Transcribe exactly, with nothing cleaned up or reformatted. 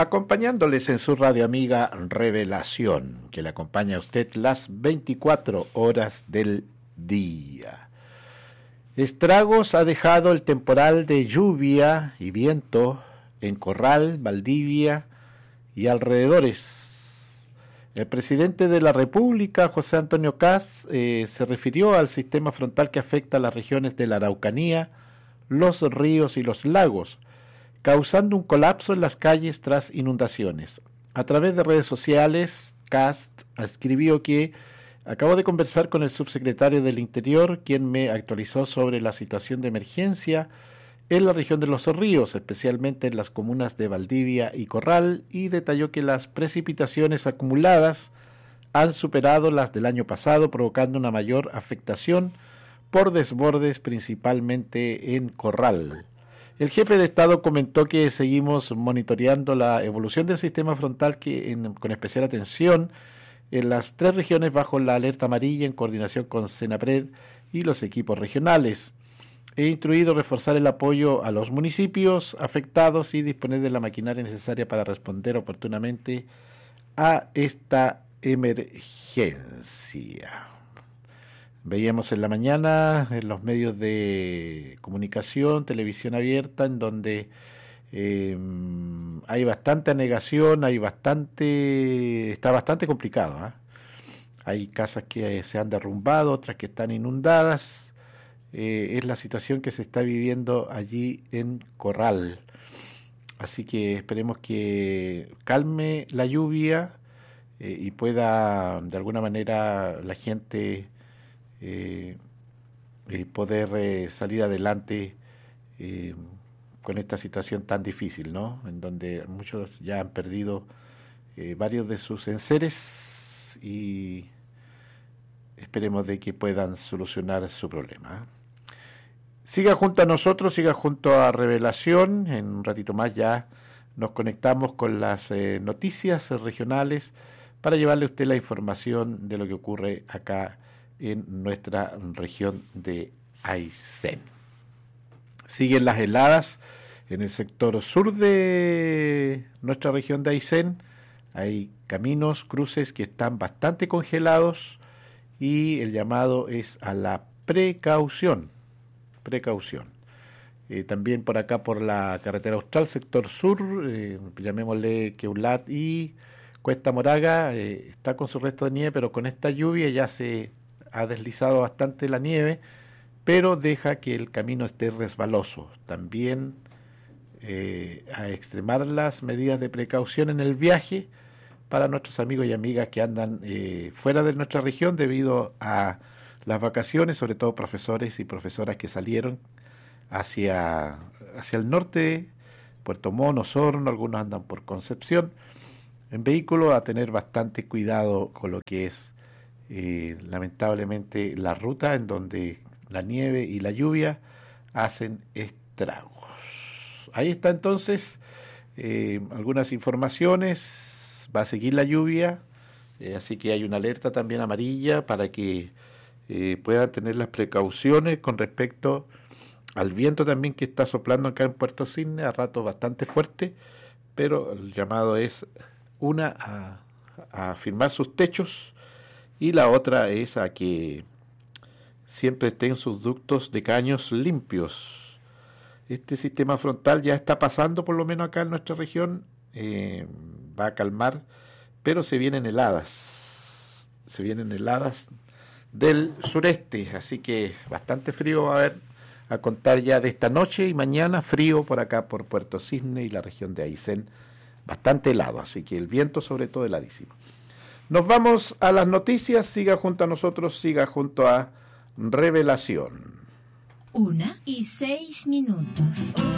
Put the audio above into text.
acompañándoles en su radio amiga Revelación, que le acompaña a usted las veinticuatro horas del día. Estragos ha dejado el temporal de lluvia y viento en Corral, Valdivia y alrededores. El presidente de la República, José Antonio Kast, eh, se refirió al sistema frontal que afecta a las regiones de la Araucanía, los ríos y los lagos, causando un colapso en las calles tras inundaciones. A través de redes sociales, Kast escribió que acabo de conversar con el subsecretario del Interior, quien me actualizó sobre la situación de emergencia en la región de los ríos, especialmente en las comunas de Valdivia y Corral, y detalló que las precipitaciones acumuladas han superado las del año pasado, provocando una mayor afectación por desbordes, principalmente en Corral. El jefe de Estado comentó que seguimos monitoreando la evolución del sistema frontal que en, con especial atención en las tres regiones bajo la alerta amarilla en coordinación con Senapred y los equipos regionales. He instruido reforzar el apoyo a los municipios afectados y disponer de la maquinaria necesaria para responder oportunamente a esta emergencia. Veíamos en la mañana en los medios de comunicación, televisión abierta, en donde eh, hay bastante anegación, hay bastante, está bastante complicado, ¿eh? Hay casas que se han derrumbado, otras que están inundadas. Eh, es la situación que se está viviendo allí en Corral. Así que esperemos que calme la lluvia eh, y pueda de alguna manera la gente Eh, eh, poder eh, salir adelante eh, con esta situación tan difícil, ¿no? En donde muchos ya han perdido eh, varios de sus enseres y esperemos de que puedan solucionar su problema. Siga junto a nosotros, siga junto a Revelación. En un ratito más ya nos conectamos con las eh, noticias regionales para llevarle a usted la información de lo que ocurre acá en nuestra región de Aysén. Siguen las heladas en el sector sur de nuestra región de Aysén. Hay caminos, cruces que están bastante congelados y el llamado es a la precaución. Precaución. Eh, también por acá por la carretera austral, sector sur, eh, llamémosle Queulat y Cuesta Moraga, eh, está con su resto de nieve, pero con esta lluvia ya se ha deslizado bastante la nieve, pero deja que el camino esté resbaloso. También eh, a extremar las medidas de precaución en el viaje para nuestros amigos y amigas que andan eh, fuera de nuestra región debido a las vacaciones, sobre todo profesores y profesoras que salieron hacia, hacia el norte, Puerto Montt, Osorno, algunos andan por Concepción, en vehículo, a tener bastante cuidado con lo que es Eh, lamentablemente la ruta en donde la nieve y la lluvia hacen estragos. Ahí está entonces eh, algunas informaciones. Va a seguir la lluvia, eh, así que hay una alerta también amarilla para que eh, puedan tener las precauciones con respecto al viento también que está soplando acá en Puerto Cisne, a rato bastante fuerte, pero el llamado es una a, a firmar sus techos y la otra es a que siempre estén sus ductos de caños limpios. Este sistema frontal ya está pasando, por lo menos acá en nuestra región, eh, va a calmar, pero se vienen heladas, se vienen heladas del sureste, así que bastante frío va a haber a contar ya de esta noche y mañana, frío por acá por Puerto Cisne y la región de Aysén, bastante helado, así que el viento sobre todo heladísimo. Nos vamos a las noticias, siga junto a nosotros, siga junto a Revelación. Una y seis minutos.